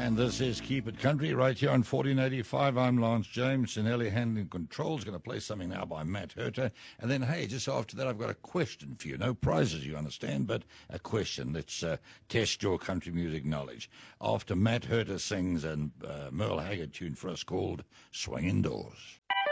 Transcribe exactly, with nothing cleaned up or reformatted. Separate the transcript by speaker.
Speaker 1: And this is Keep It Country right here on fourteen eighty-five. I'm Lance James, and Ellie handling controls. Going to play something now by Matt Herter. And then, hey, just after that, I've got a question for you. No prizes, you understand, but a question. Let's uh, test your country music knowledge. After Matt Herter sings a uh, Merle Haggard tune for us called Swing Indoors.